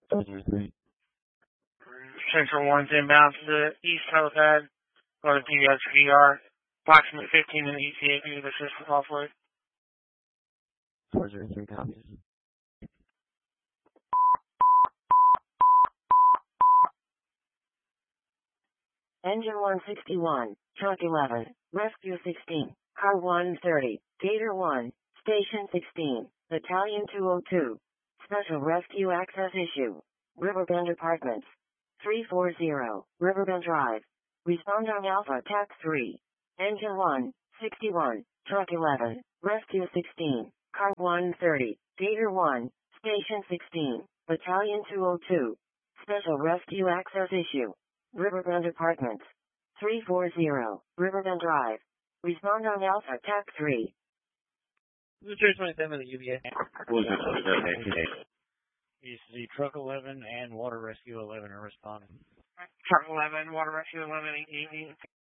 Central 1's inbound to the east helipad. Going to PDX VR. Approximately 15 minute ETA due to the system offload. 403 copies. Engine 161, Truck 11, Rescue 16, Car 130, Gator 1, Station 16, Battalion 202. Special Rescue Access Issue. Riverbend Apartments. 340, Riverbend Drive. Respond on Alpha TAC 3. Engine 1, 61, Truck 11, Rescue 16, Car 130, Gator 1, Station 16, Battalion 202. Special Rescue Access Issue. Riverbend Apartments. 340, Riverbend Drive. Respond on Alpha TAC 3. This is 327 of the UVA. What was it? Is the Truck 11 and Water Rescue 11 are responding. Truck 11, Water Rescue 11,